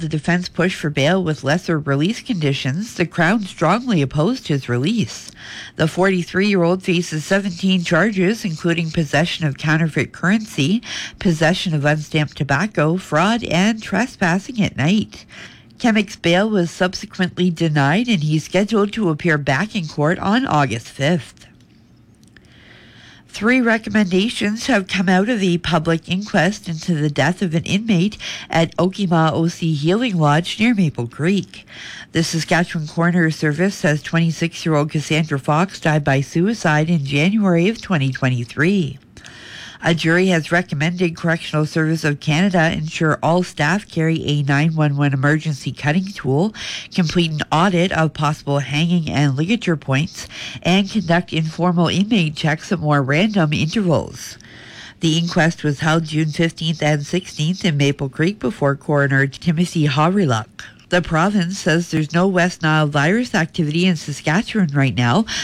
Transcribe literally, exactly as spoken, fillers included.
the defense pushed for bail with lesser release conditions, the Crown strongly opposed his release. The forty-three-year-old faces seventeen charges, including possession of counterfeit currency, possession of unstamped tobacco, fraud, and trespassing at night. Kemmick's bail was subsequently denied, and he's scheduled to appear back in court on August fifth. Three recommendations have come out of the public inquest into the death of an inmate at Okima O C Healing Lodge near Maple Creek. The Saskatchewan Coroner Service says twenty-six-year-old Cassandra Fox died by suicide in January of twenty twenty-three. A jury has recommended Correctional Service of Canada ensure all staff carry a nine one one emergency cutting tool, complete an audit of possible hanging and ligature points, and conduct informal inmate checks at more random intervals. The inquest was held June fifteenth and sixteenth in Maple Creek before Coroner Timothy Hawryluk. The province says there's no West Nile virus activity in Saskatchewan right now,